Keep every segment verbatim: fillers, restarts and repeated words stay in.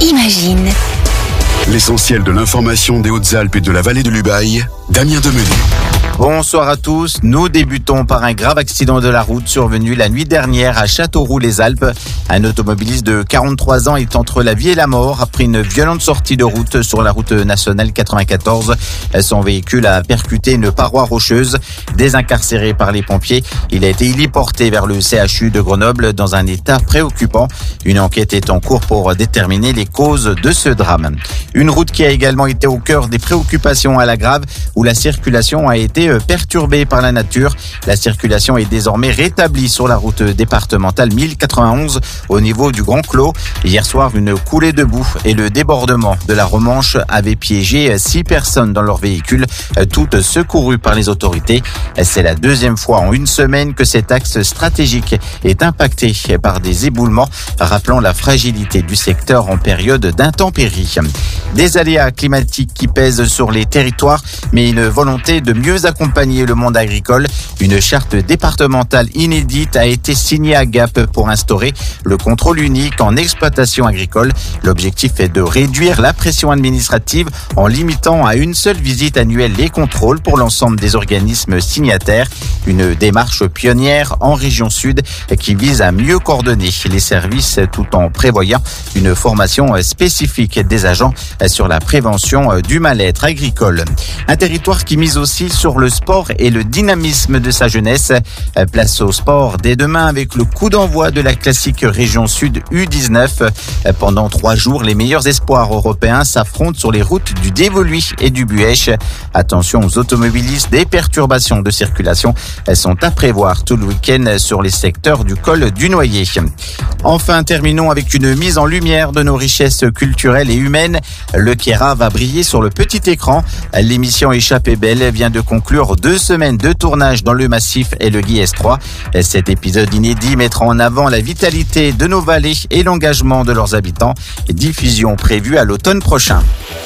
Imagine. L'essentiel de l'information des Hautes-Alpes et de la vallée de l'Ubaye, Damien Demenu. Bonsoir à tous. Nous débutons par un grave accident de la route survenu la nuit dernière à Châteauroux-les-Alpes. Un automobiliste de quarante-trois ans est entre la vie et la mort après une violente sortie de route sur la route nationale quatre-vingt-quatorze. Son véhicule a percuté une paroi rocheuse. Désincarcéré par les pompiers, il a été héliporté vers le C H U de Grenoble dans un état préoccupant. Une enquête est en cours pour déterminer les causes de ce drame. Une route qui a également été au cœur des préoccupations à la Grave, où la circulation a été perturbée par la nature. La circulation est désormais rétablie sur la route départementale mille quatre-vingt-onze au niveau du Grand Clos. Hier soir, une coulée de boue et le débordement de la Romanche avaient piégé six personnes dans leur véhicule, toutes secourues par les autorités. C'est la deuxième fois en une semaine que cet axe stratégique est impacté par des éboulements, rappelant la fragilité du secteur en période d'intempéries. Des aléas climatiques qui pèsent sur les territoires, mais une volonté de mieux accompagner le monde agricole. Une charte départementale inédite a été signée à Gap pour instaurer le contrôle unique en exploitation agricole. L'objectif est de réduire la pression administrative en limitant à une seule visite annuelle les contrôles pour l'ensemble des organismes signataires. Une démarche pionnière en région sud qui vise à mieux coordonner les services tout en prévoyant une formation spécifique des agents sur la prévention du mal-être agricole. Un territoire qui mise aussi sur le sport et le dynamisme de sa jeunesse. Place au sport dès demain avec le coup d'envoi de la classique région sud U dix-neuf. Pendant trois jours, les meilleurs espoirs européens s'affrontent sur les routes du Dévoluy et du Buèche. Attention aux automobilistes, des perturbations de circulation sont à prévoir tout le week-end sur les secteurs du col du Noyer. Enfin, terminons avec une mise en lumière de nos richesses culturelles et humaines. Le Kéra va briller sur le petit écran. L'émission Échappée belle vient de conclure deux semaines de tournage dans le Massif et le Guiers trois. Cet épisode inédit mettra en avant la vitalité de nos vallées et l'engagement de leurs habitants. Diffusion prévue à l'automne prochain.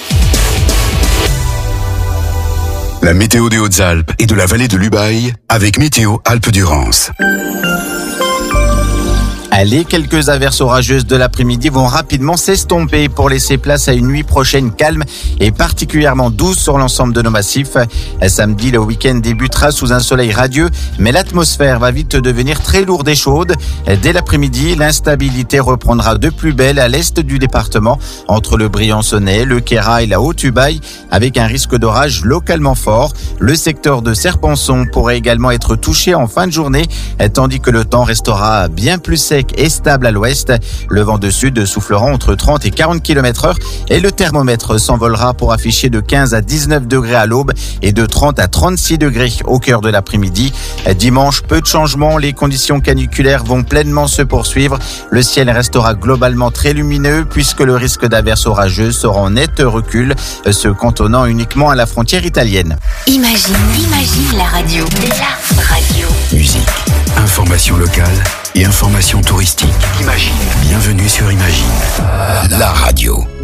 La météo des Hautes-Alpes et de la vallée de l'Ubaye avec Météo Alpes-Durance. Les quelques averses orageuses de l'après-midi vont rapidement s'estomper pour laisser place à une nuit prochaine calme et particulièrement douce sur l'ensemble de nos massifs. Samedi, le week-end débutera sous un soleil radieux, mais l'atmosphère va vite devenir très lourde et chaude. Dès l'après-midi, l'instabilité reprendra de plus belle à l'est du département, entre le Briançonnais, le Kéra et la Haute-Ubaye, avec un risque d'orage localement fort. Le secteur de Serpenson pourrait également être touché en fin de journée, tandis que le temps restera bien plus sec et stable à l'ouest. Le vent de sud soufflera entre trente et quarante kilomètres heure et le thermomètre s'envolera pour afficher de quinze à dix-neuf degrés à l'aube et de trente à trente-six degrés au cœur de l'après-midi. Dimanche, peu de changements, les conditions caniculaires vont pleinement se poursuivre. Le ciel restera globalement très lumineux puisque le risque d'averses orageuses sera en net recul, se cantonnant uniquement à la frontière italienne. Imagine, imagine la radio. La radio. Musique, information locale et information touristique. Imagine. Bienvenue sur Imagine, la radio.